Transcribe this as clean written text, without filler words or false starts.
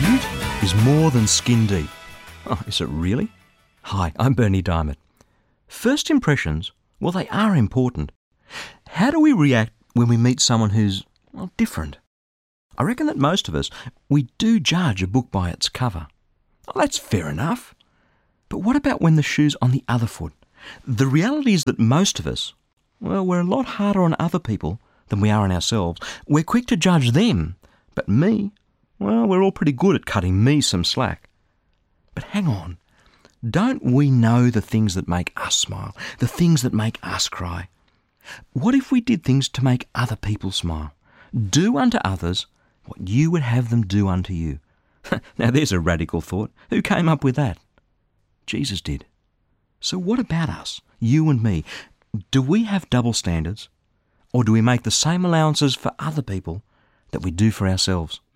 Beauty is more than skin deep. Oh, is it really? Hi, I'm Bernie Diamond. First impressions, well, they are important. How do we react when we meet someone who's, well, different? I reckon that most of us, we do judge a book by its cover. Oh, that's fair enough. But what about when the shoe's on the other foot? The reality is that most of us, well, we're a lot harder on other people than we are on ourselves. We're quick to judge them, but me, well, we're all pretty good at cutting me some slack. But hang on, don't we know the things that make us smile, the things that make us cry? What if we did things to make other people smile? Do unto others what you would have them do unto you. Now there's a radical thought. Who came up with that? Jesus did. So what about us, you and me? Do we have double standards? Or do we make the same allowances for other people that we do for ourselves?